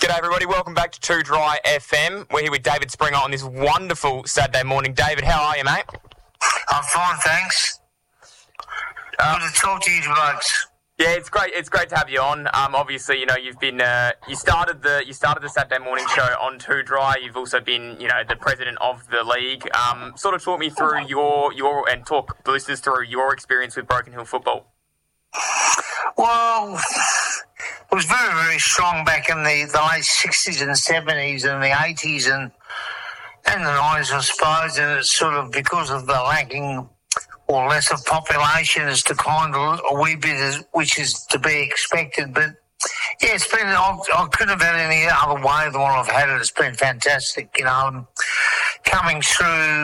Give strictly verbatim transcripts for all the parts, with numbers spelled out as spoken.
G'day everybody, welcome back to Too Dry F M. We're here with David Springer on this wonderful Saturday morning. David, how are you, mate? I'm fine, thanks. Uh, Good to talk to you blokes. Yeah, it's great. It's great to have you on. Um, obviously, you know you've been uh, you started the you started the Saturday morning show on Too Dry. You've also been you know the president of the league. Um, sort of talk me through your your and talk the listeners through your experience with Broken Hill football. Well, it was very very strong back in the, the late sixties and seventies and the eighties and and the nineties, I suppose. And it's sort of because of the lacking or less of population has declined a, a wee bit, which is to be expected. But yeah, it's been, I, I couldn't have had any other way than what I've had it. It's been fantastic, you know. Coming through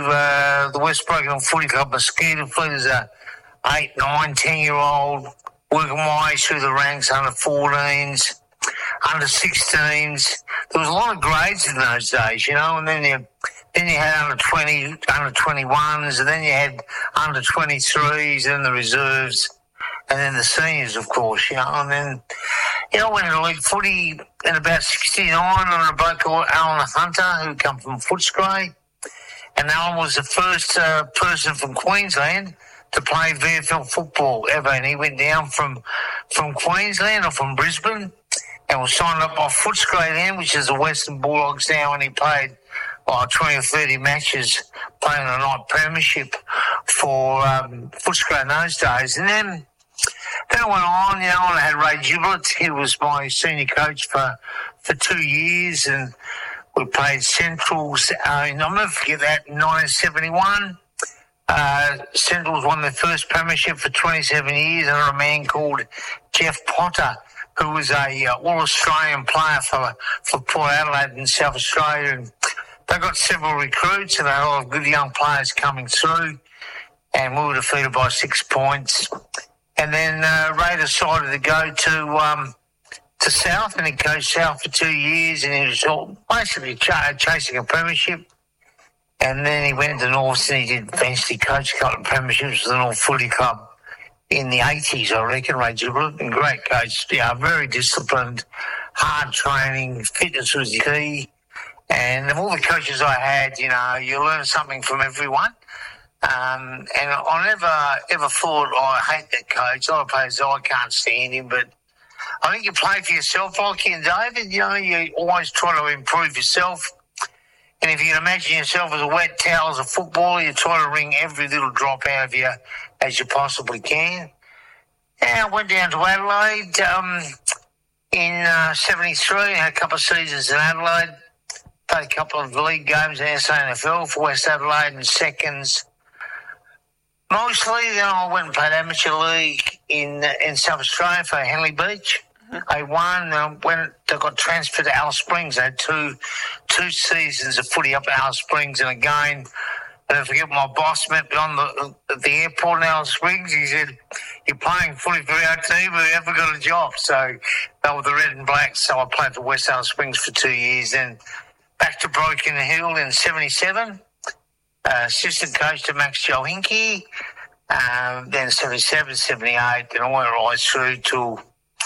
uh, the West Broken Hill Footy Club Mosquito Fleet as a eight, nine, ten-year-old, working my way through the ranks, under fourteens, under sixteens. There was a lot of grades in those days, you know, and then you Then you had under twenty, under twenty-ones, and then you had under twenty-threes, and the reserves, and then the seniors, of course, you know. And then, you know, I went into league footy in about sixty-nine under a bloke called Alan Hunter, who come from Footscray. And Alan was the first uh, person from Queensland to play V F L football ever. And he went down from, from Queensland or from Brisbane and was signed up by Footscray then, which is the Western Bulldogs now, and he played Oh, twenty or thirty matches playing a night premiership for um, Footscray in those days. And then, then I went on, you know, and I had Ray Giblett. He was my senior coach for, for two years, and we played Centrals. Uh, and I'll never forget that, in nineteen seventy-one. Uh, Centrals won their first premiership for twenty-seven years under a man called Jeff Potter, who was a uh, All-Australian player for, for Port Adelaide in South Australia. And they got several recruits and they had a lot of good young players coming through, and we were defeated by six points. And then uh, Ray decided to go to um, to South, and he coached South for two years, and he was all basically ch- chasing a premiership. And then he went to North, and he did eventually coach a couple of premierships for the North Footy Club in the eighties, I reckon. Ray Giblett, and great coach, yeah, very disciplined, hard training, fitness was the key. And of all the coaches I had, you know, you learn something from everyone. Um, and I never, ever thought, oh, I hate that coach. A lot of players, oh, I can't stand him. But I think you play for yourself, like you and David. You know, you always try to improve yourself. And if you can imagine yourself as a wet towel as a footballer, you try to wring every little drop out of you as you possibly can. And I went down to Adelaide um, in uh, seventy-three, had a couple of seasons in Adelaide. Played a couple of league games in S A N F L for West Adelaide in seconds. Mostly, then I went and played amateur league in in South Australia for Henley Beach. Mm-hmm. I won. Uh, when they got transferred to Alice Springs, I had two two seasons of footy up at Alice Springs, and again, I don't forget my boss met me on the at the airport in Alice Springs. He said, "You're playing footy for our team, but we haven't got a job." So they were the red and black. So I played for West Alice Springs for two years, then back to Broken Hill in seventy-seven, uh, assistant coach to Max Johinke, um, then seventy-seven, seventy-eight, and I went right through to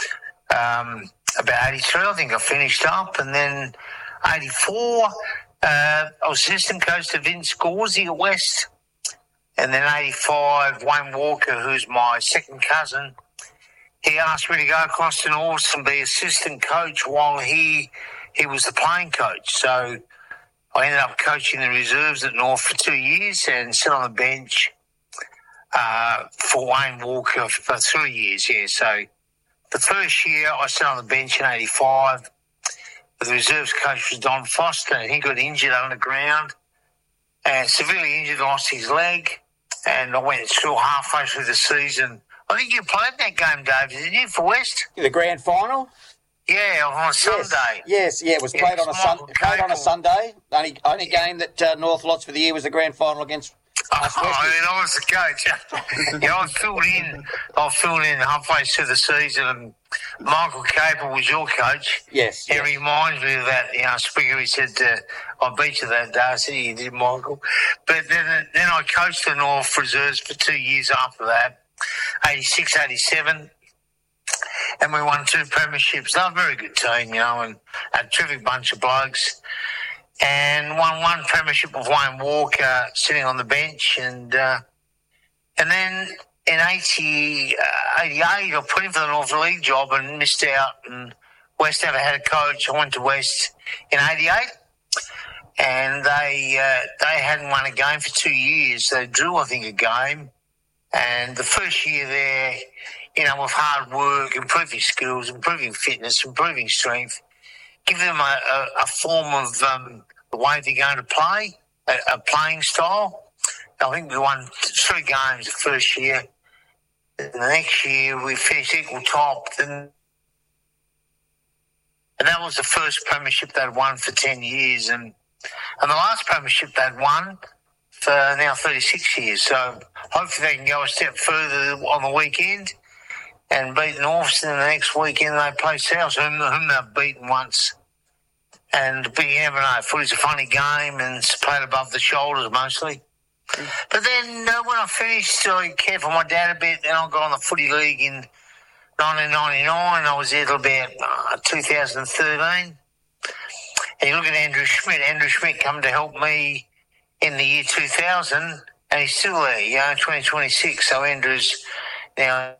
um, about eighty-three, I think I finished up, and then eighty-four, uh, I was assistant coach to Vince Gauzy at West, and then eighty-five, Wayne Walker, who's my second cousin, he asked me to go across to North and be assistant coach while he He was the playing coach. So I ended up coaching the reserves at North for two years and sat on the bench uh, for Wayne Walker for three years, yeah. So the first year I sat on the bench in eighty-five. The reserves coach was Don Foster, and he got injured underground and severely injured, lost his leg. And I went through halfway through the season. I think you played that game, David, didn't you, for West? The grand final? Yeah, on a Sunday. Yes, yes yeah, it was played, yeah, on, a sun- played on a Sunday. Only only yeah. game that uh, North lost for the year was the grand final against us oh, I mean, I was the coach. yeah, I filled in. I filled in halfway through the season, and Michael Capel was your coach. Yes. He yes. reminds me of that. You know, Springer, he said, uh, I beat you that day. I said, you did, Michael. But then, then I coached the North Reserves for two years after that, eighty-six, eighty-seven. and we won two premierships. They're a very good team, you know, and a terrific bunch of blokes. And won one premiership with Wayne Walker sitting on the bench. And uh, and then in eighty, uh, eighty-eight, I put in for the North League job and missed out. And West never had a coach. I went to West in eighty-eight. And they uh, they hadn't won a game for two years. They drew, I think, a game. And the first year there, you know, with hard work, improving skills, improving fitness, improving strength, give them a, a, a form of um, the way they're going to play, a, a playing style. I think we won three games the first year. The next year we finished equal top. And, and that was the first premiership they'd won for ten years. And, and the last premiership they'd won for now thirty-six years. So hopefully they can go a step further on the weekend and beat Norths. And the next weekend they play South, whom, whom they've beaten once. And but you never know. Footy's a funny game and it's played above the shoulders mostly. Mm. But then uh, when I finished, I cared for my dad a bit. Then I got on the Footy League in nineteen ninety-nine. I was there till about uh, two thousand thirteen. And you look at Andrew Schmidt. Andrew Schmidt come to help me in the year two thousand, and he's still there, you know, twenty twenty-six. So Andrew's now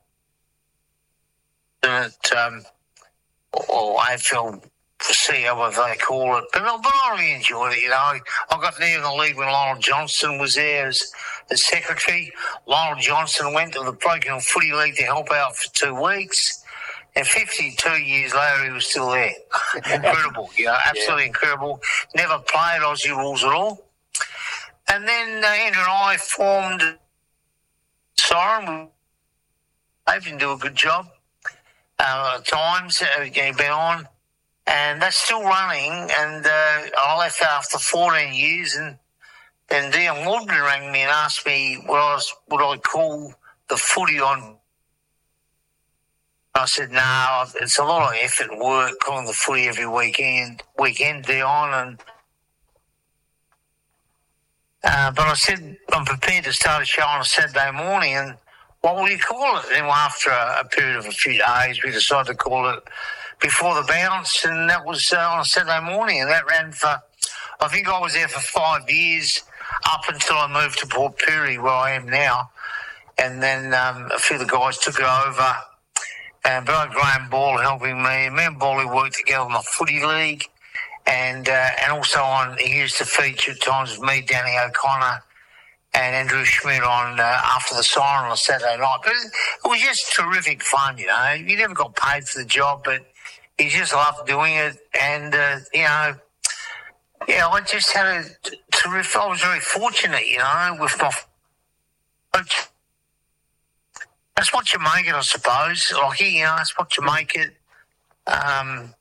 at um, or A F L C, whatever they call it. But, but I really enjoyed it, you know. I got there in the league when Lionel Johnson was there as, as secretary. Lionel Johnson went to the Broken Hill Footy League to help out for two weeks. And fifty-two years later, he was still there. Incredible, you know, absolutely yeah. incredible. Never played Aussie rules at all. And then uh, Andrew and I formed Siren. They didn't do a good job uh, at times. Uh, he's been on. And that's still running. And uh, I left after fourteen years. And then Dion Woodman rang me and asked me what I was, what I call the footy on. I said, no, it's a lot of effort and work calling the footy every weekend, weekend, Dion. And Uh, but I said, I'm prepared to start a show on a Saturday morning, and what will you call it? And after a, a period of a few days, we decided to call it Before the Bounce, and that was uh, on a Saturday morning, and that ran for, I think I was there for five years, up until I moved to Port Pirie, where I am now, and then um, a few of the guys took it over, and but I had Graham Ball helping me. Me and Bally worked together in the Footy League, And uh, and also on, he used to feature at times with me, Danny O'Connor, and Andrew Schmidt on uh, After the Siren on a Saturday night. But it, it was just terrific fun, you know. You never got paid for the job, but you just loved doing it. And, uh, you know, yeah, I just had a terrific, I was very fortunate, you know, with my coach. That's what you make it, I suppose. Like, you know, that's what you make it. Um...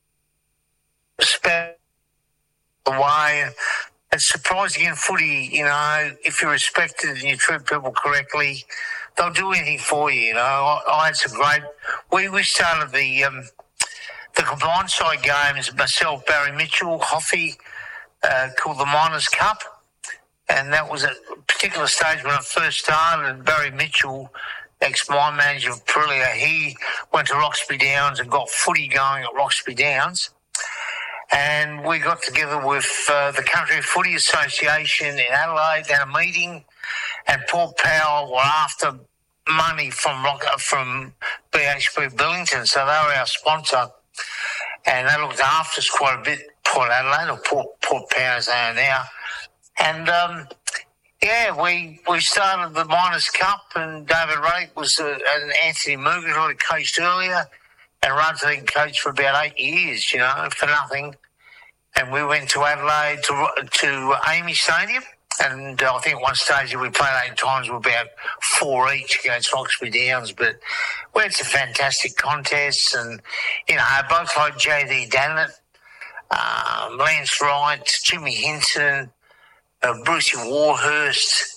Respect the way. It's surprising in footy, you know, if you're respected and you treat people correctly, they'll do anything for you, you know. I, I had some great... We, we started the um, the combined side games, myself, Barry Mitchell, Hoffy, uh, called the Miners' Cup, and that was at a particular stage when I first started, and Barry Mitchell, ex-mine manager of Perilia, he went to Roxby Downs and got footy going at Roxby Downs. And we got together with uh, the Country Footy Association in Adelaide, had a meeting, and Port Power were after money from from B H P Billington, so they were our sponsor, and they looked after us quite a bit, Port Adelaide, or Port, Port Power as they are now. And, um, yeah, we we started the Miners' Cup, and David Rake was, uh, and Anthony Mugan, who I coached earlier, and Rudsey coached for about eight years, you know, for nothing. And we went to Adelaide to to Amy Stadium, and uh, I think at one stage we played eight times with about four each against Roxby Downs. But we had some fantastic contests, and, you know, both like J D Dannett, um, Lance Wright, Jimmy Hinton, uh, Brucey Warhurst,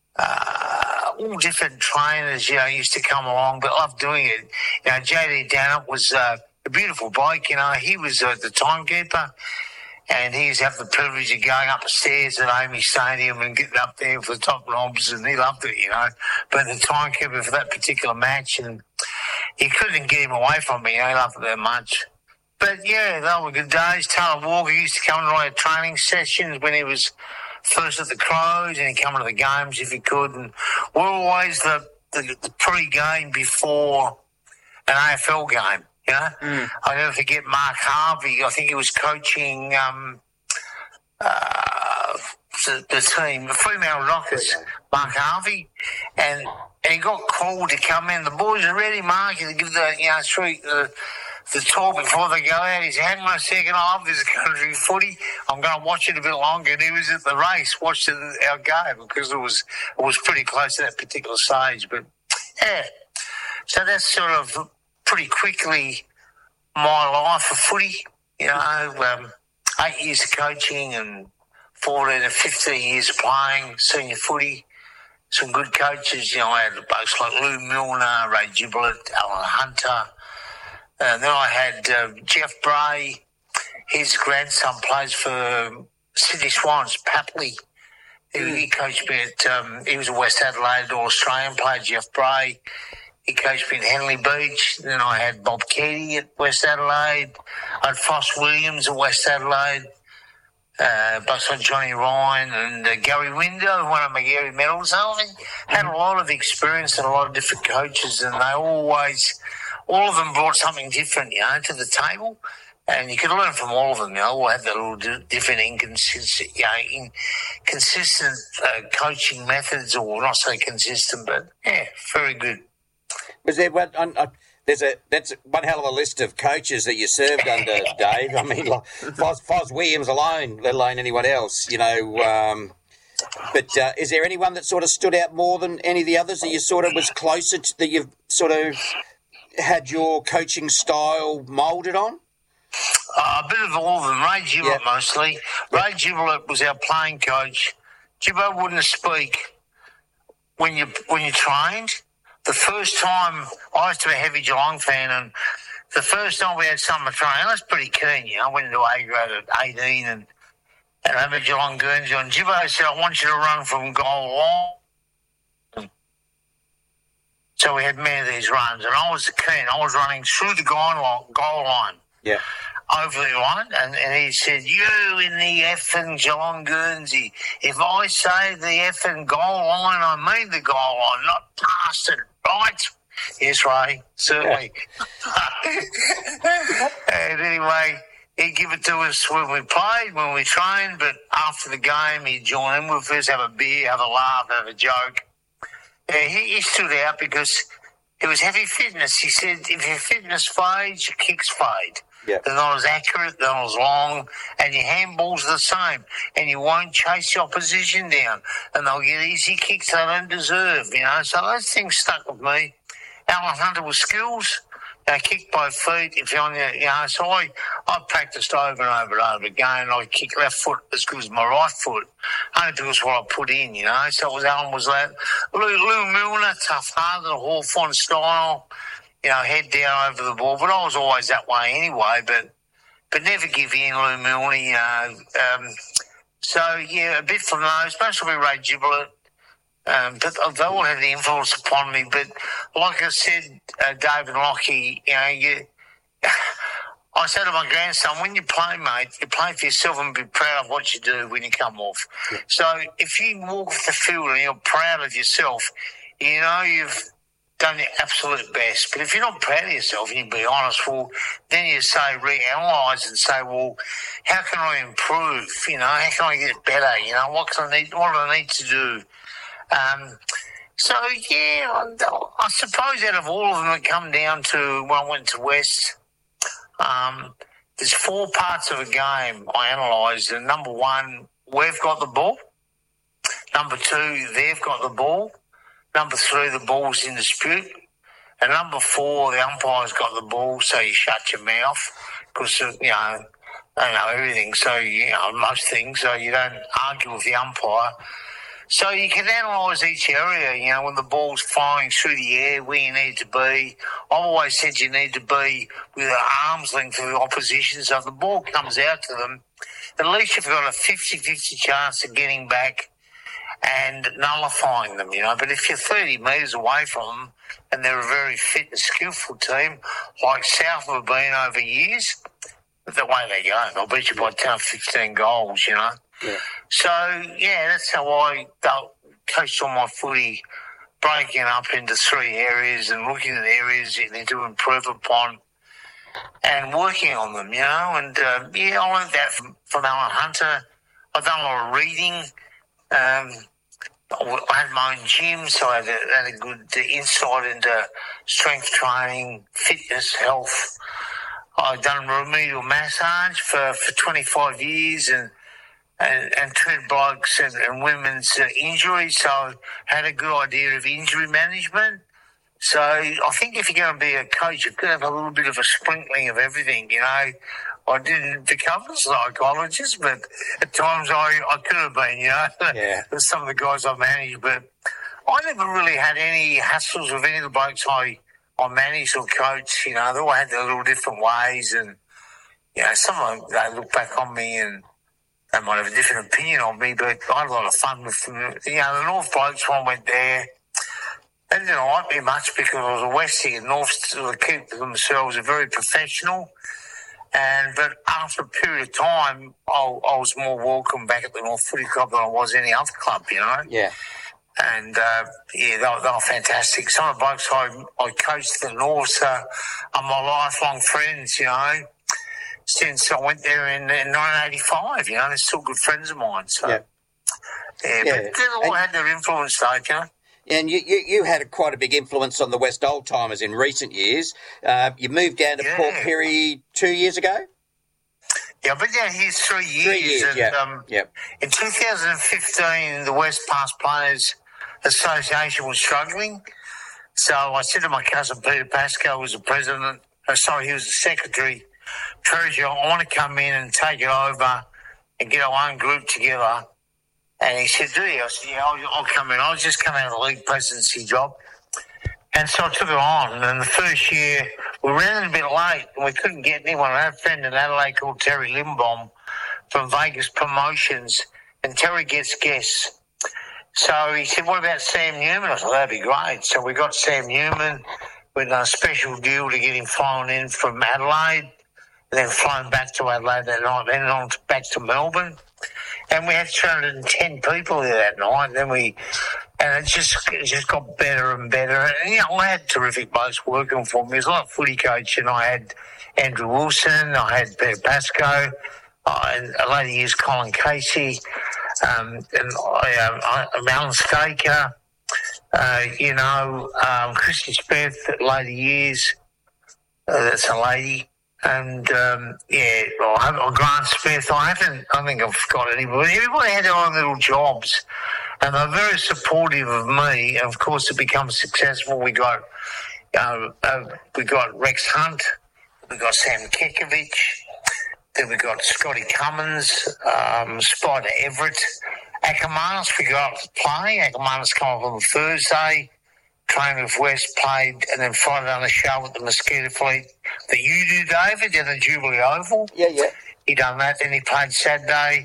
Uh, all different trainers, you know, used to come along, but loved doing it. You know, J D Dannett was uh, a beautiful bloke, you know. He was uh, the timekeeper, and he used to have the privilege of going up the stairs at Amy Stadium and getting up there for the top knobs, and he loved it, you know. But the timekeeper for that particular match, and you couldn't get him away from me. I loved it that much. But, yeah, they were good days. Taylor Walker used to come to my training sessions when he was first at the Crows, and he'd come to the games if he could. And we're always the, the, the pre-game before an A F L game, you know. Mm. I'll never forget Mark Harvey. I think he was coaching um, uh, the, the team, the Fremantle Rockets, Mark Harvey. And, and he got called to come in. The boys are ready, Mark, to give the, you know, street, the, the talk before they go out. He said, hang on a second, I love this country footy. I'm going to watch it a bit longer. And he was at the race watching our game because it was it was pretty close to that particular stage. But, yeah, so that's sort of pretty quickly my life of footy. You know, um, eight years of coaching and fourteen or fifteen years of playing senior footy. Some good coaches. You know, I had folks like Lou Milner, Ray Giblet, Alan Hunter. And then I had uh, Jeff Bray. His grandson plays for Sydney Swans, Papley. He, mm. he coached me at, um, he was a West Adelaide All-Australian player, Jeff Bray. He coached me at Henley Beach. Then I had Bob Keddie at West Adelaide. I had Foss Williams at West Adelaide. Uh, both on Johnny Ryan and uh, Gary Window, who won a Magarey medal. So I had a lot of experience and a lot of different coaches, and they always... all of them brought something different, you know, to the table, and you could learn from all of them. You know, all had their little di- different inconsistent, you know, inconsistent uh, coaching methods, or not so consistent, but yeah, very good. Was there one? Uh, uh, there's a that's one hell of a list of coaches that you served under, Dave. I mean, like Foz, Foz Williams alone, let alone anyone else. You know. Um, But uh, is there anyone that sort of stood out more than any of the others that you sort of was closer to, that you've sort of had your coaching style moulded on? Uh, a bit of all of them. Ray Giblet yep. mostly. Yep. Ray Giblet was our playing coach. Giblet wouldn't speak when you when you trained. The first time, I used to be a heavy Geelong fan, and the first time we had summer training, I was pretty keen, you know. I went into A grade at eighteen and, and I had Geelong Guernsey, and Giblet said, I want you to run from goal line. So we had many of these runs, and I was keen. I was running through the goal line, goal line yeah. over the line, and, and he said, you in the effing Geelong Guernsey, if I say the effing goal line, I mean the goal line, not past it, right? Yes, Ray, certainly. Yeah. And anyway, he'd give it to us when we played, when we trained, but after the game, he'd join in with us, have a beer, have a laugh, have a joke. Yeah, he, he stood out because it was heavy fitness. He said, if your fitness fades, your kicks fade. Yep. They're not as accurate, they're not as long, and your handballs are the same. And you won't chase the opposition down, and they'll get easy kicks they don't deserve, you know. So those things stuck with me. Alan Hunter was skills. They kick both feet. If you're on your, you know, so I, I practiced over and over and over again. I kick left foot as good as my right foot, only because what I put in, you know. So it was Alan was that. Lou, Lou Milner, tough, hard, the Hawthorn style, you know, head down over the ball. But I was always that way anyway. But but never give in, Lou Milner, you know. Um, so yeah, a bit from those, mostly Ray Giblet. Um, but they all had the influence upon me. But like I said, uh, David Lockie, you know, you, I said to my grandson, when you play, mate, you play for yourself and be proud of what you do when you come off. Yeah. So if you walk off the field and you're proud of yourself, you know you've done your absolute best. But if you're not proud of yourself and you be honest, well, then you say, reanalyse and say, well, how can I improve? You know, how can I get better? You know, what can I need? What do I need to do? Um, so, yeah, I, I suppose out of all of them, it come down to when I went to West, um, there's four parts of a game I analysed. And number one, we've got the ball. Number two, they've got the ball. Number three, the ball's in dispute. And number four, the umpire's got the ball, so you shut your mouth because, you know, they know everything. So, you know, most things, so you don't argue with the umpire. So you can analyse each area, you know, when the ball's flying through the air, where you need to be. I've always said you need to be with an arm's length of the opposition. So if the ball comes out to them, at least you've got a fifty-fifty chance of getting back and nullifying them, you know. But if you're thirty metres away from them and they're a very fit and skillful team, like South have been over years, the way they go, they'll beat you by ten or fifteen goals, you know. Yeah. So, yeah, that's how I coached on my footy, breaking up into three areas and looking at areas you need to improve upon and working on them, you know. And, uh, yeah, I learned that from, from Alan Hunter. I've done a lot of reading. Um, I had my own gym, so I had a, had a good insight into strength training, fitness, health. I've done remedial massage for, for twenty-five years and and, and treated blokes and, and women's uh, injuries, so I had a good idea of injury management. So I think if you're going to be a coach, you've got to have a little bit of a sprinkling of everything, you know. I didn't become a psychologist, but at times I, I could have been, you know. Yeah. With some of the guys I managed, but I never really had any hassles with any of the blokes I, I managed or coached, you know. They all had their little different ways, and, you know, some of them, they look back on me and they might have a different opinion of me, but I had a lot of fun with them. You know, the North blokes, when I went there, they didn't like me much because I was a Westie, and North sort of keep themselves very professional. And but after a period of time, I, I was more welcome back at the North Footy Club than I was any other club, you know. Yeah. And uh, yeah, they were, they were fantastic. Some of the blokes I, I coached at the North uh, are my lifelong friends, you know. Since I went there in, in nineteen eighty-five, you know, they're still good friends of mine. So, Yeah. yeah, Yeah. but they all And- had their influence, though, you know. And you, you, you had a, quite a big influence on the West Old Timers in recent years. Uh, you moved down to Yeah. Port Pirie two years ago? Yeah, I've been down here three years. Three years, and, yeah. Um, Yep. In two thousand fifteen, the West Pass Players Association was struggling. So I said to my cousin Peter Pascoe, who was the president, uh, sorry, he was the secretary, treasurer, I want to come in and take it over and get our own group together. And he said, do you? I said, yeah, I'll, I'll come in. I was just coming out of the league presidency job. And so I took it on. And the first year, we ran it a bit late and we couldn't get anyone. I had a friend in Adelaide called Terry Limbaum from Vegas Promotions, and Terry gets guests. So he said, what about Sam Newman? I said, that'd be great. So we got Sam Newman. We'd done a special deal to get him flown in from Adelaide, and then flown back to Adelaide that night, then on to, back to Melbourne. And we had three hundred ten people there that night. And then we, and it just it just got better and better. And, you know, I had terrific blokes working for me. There's a lot of footy coaching. I had Andrew Wilson. I had Peter Pascoe. Uh, and a later years, Colin Casey. Um, and I, um, I, Alan Staker. Uh, you know, um, Christy Smith at later years. Uh, that's a lady. And, um, yeah, well, I have, Grant Smith, I haven't, I think I've got anybody. Everybody had their own little jobs, and they're very supportive of me. And of course, to become successful, we got, uh, uh, we got Rex Hunt, we got Sam Kekovich, then we got Scotty Cummins, um, Spider Everett, Ackermanis, we got up to play. Ackermanis come up on Thursday. Trained with West, played, and then Friday on the show with the Mosquito Fleet that you do, David, in the Jubilee Oval. Yeah, yeah. He done that. Then he played Saturday.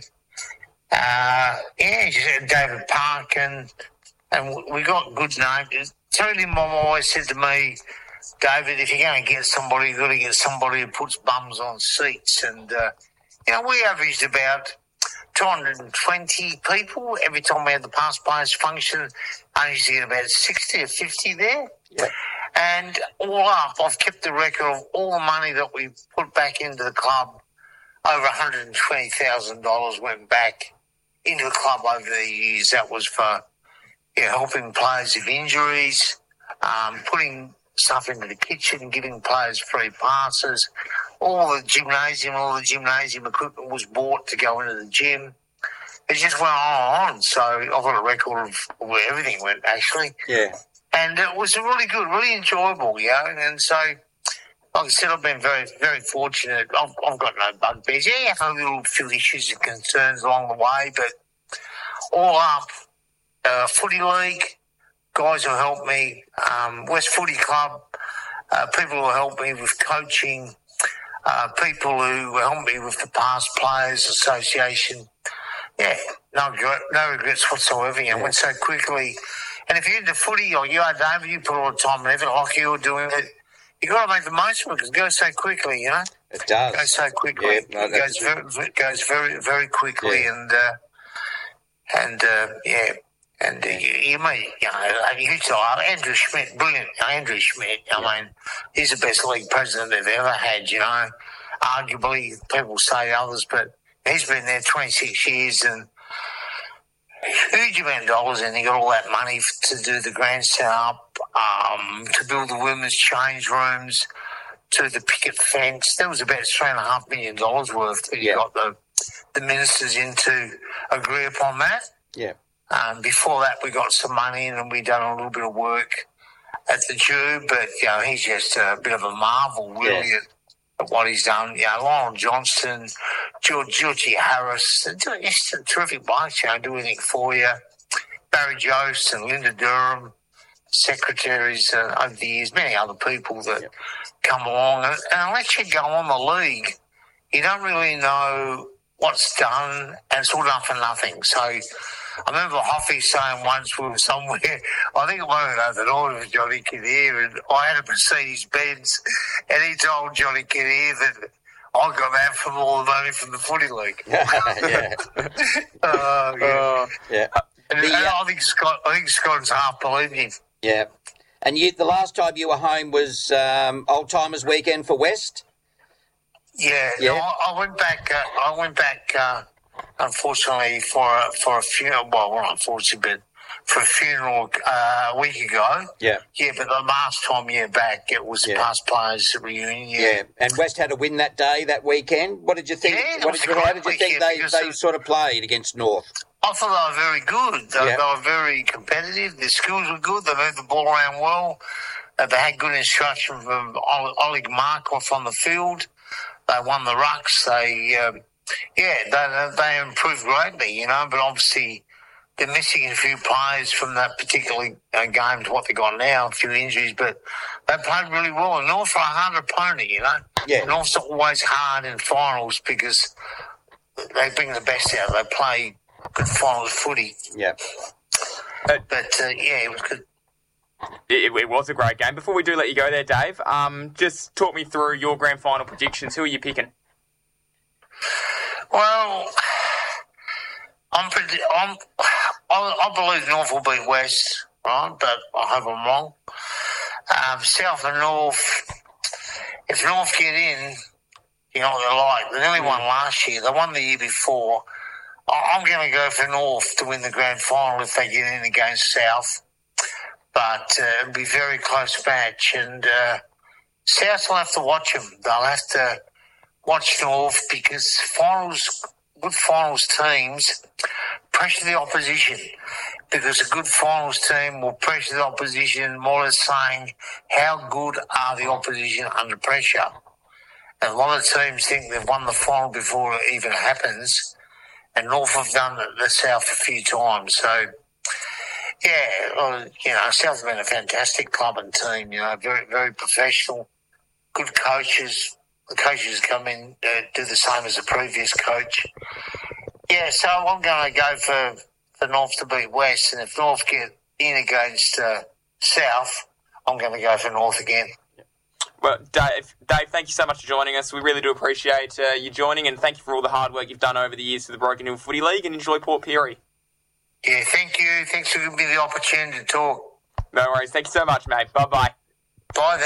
Uh, yeah, just David Parkin, and we got good names. Terry Mom always said to me, David, if you're going to get somebody, you've got to get somebody who puts bums on seats. And, uh, you know, we averaged about two hundred twenty people every time we had the past players function. I used to get about sixty or fifty there. Yeah. And all up, I've kept the record of all the money that we put back into the club. Over one hundred twenty thousand dollars went back into the club over the years. That was for, yeah, helping players with injuries, um, putting stuff into the kitchen, giving players free passes. All the gymnasium, all the gymnasium equipment was bought to go into the gym. It just went on and on. So I've got a record of where everything went, actually. Yeah. And it was really good, really enjoyable, you know. And so, like I said, I've been very, very fortunate. I've, I've got no bugbears. Yeah, I've had little few issues and concerns along the way, but all up, uh, Footy League, guys who helped me, um, West Footy Club, uh, people who helped me with coaching, uh, people who helped me with the Past Players Association. Yeah, no regret, no regrets whatsoever. You know, Yeah. went so quickly. And if you're into footy or you are David, you put all the time and effort, like you're doing it, you got to make the most of it because it goes so quickly, you know? It does. It goes so quickly. Yeah, no, it goes that's- very, it goes very, very quickly. Yeah. And, uh, and uh, yeah, and uh, you, you may, you know, you saw Andrew Schmidt, brilliant. Andrew Schmidt, I Yeah. mean, he's the best league president they've ever had, you know? Arguably, people say others, but he's been there twenty-six years and huge amount of dollars, and he got all that money f- to do the grandstand up, um, to build the women's change rooms, to the picket fence. That was about three and a half million dollars worth that he Yeah. got the the ministers in to agree upon that. Yeah. Um, before that, we got some money and we done a little bit of work at the Tube, but you know he's just a bit of a marvel, really. Yeah. At, at what he's done, you know, Lionel Johnston, George, Georgie Harris, they're doing just a terrific blokes, you know, do anything for you. Barry Jost and Linda Durham, secretaries uh, over the years, many other people that Yep. come along. And, and unless you go on the league, you don't really know what's done, and it's all done for nothing. So I remember Hoffy saying once we were somewhere, I think it might have been over with Johnny Kinnear, and I had a Mercedes-Benz, and he told Johnny Kinnear that I got that from all the money from the footy league. yeah. Oh, yeah. Uh, Yeah. and, The, and uh, I think Scott, I think Scott's half believed him. Yeah. And you, the last time you were home was um, Old Timers Weekend for West? Yeah, Yeah. no, I, I went back. Uh, I went back. Uh, unfortunately, for a, for a funeral. Well, not unfortunately, but for a funeral uh, a week ago. Yeah. Yeah, but the last time, yeah, back it was Yeah. past players reunion. Yeah. Yeah. And West had a win that day, that weekend. What did you think? Yeah, it what was did a you, how great did you think weekend they, because they of- sort of played against North? I thought they were very good. They, Yeah. they were very competitive. Their skills were good. They moved the ball around well. Uh, They had good instruction from Ol- Oleg Markov on the field. They won the rucks. They, um, yeah, they, they improved greatly, you know, but obviously they're missing a few players from that particular uh, game to what they got now, a few injuries, but they played really well. And North are a hard opponent, you know. Yeah. North's always hard in finals because they bring the best out. They play good finals footy. Yeah. But, uh, yeah, it was good. it, it was a great game. Before we do let you go there, Dave, um, just talk me through your grand final predictions. Who are you picking? Well, I'm, predi- I'm I, I believe North will beat West, right? But I hope I'm wrong. Um, South and North, if North get in, you know what they're like. They nearly won last year. They won the year before. I- I'm going to go for North to win the grand final if they get in against South. But uh, it'll be a very close match. And uh, South will have to watch them. They'll have to watch North because finals, good finals teams pressure the opposition because a good finals team will pressure the opposition more or less saying how good are the opposition under pressure. And a lot of teams think they've won the final before it even happens, and North have done the, the South a few times. So, yeah, well, you know, South have been a fantastic club and team, you know, very, very professional, good coaches. The coaches come in, uh, do the same as the previous coach. Yeah, so I'm going to go for, for North to beat West, and if North get in against uh, South, I'm going to go for North again. Well, Dave, Dave, thank you so much for joining us. We really do appreciate uh, you joining, and thank you for all the hard work you've done over the years for the Broken Hill Footy League, and enjoy Port Pirie. Yeah, thank you. Thanks for giving me the opportunity to talk. No worries. Thank you so much, mate. Bye-bye. Bye then.